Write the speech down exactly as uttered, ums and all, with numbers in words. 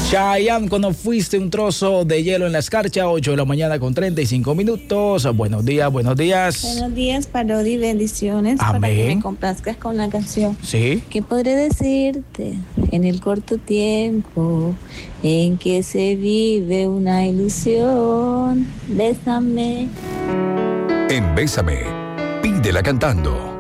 Chayanne, cuando fuiste un trozo de hielo en la escarcha, ocho de la mañana con treinta y cinco minutos. Buenos días, buenos días. Buenos días, Parodi, bendiciones. Amén. Para que me complazcas con la canción. Sí. ¿Qué podré decirte en el corto tiempo en que se vive una ilusión? Bésame. En Bésame, pídela cantando.